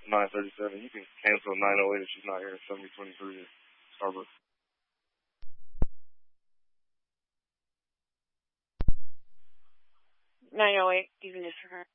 9:37. You can cancel 9:08 if she's not here. 7023 at Starbucks. 9:08. You can disregard.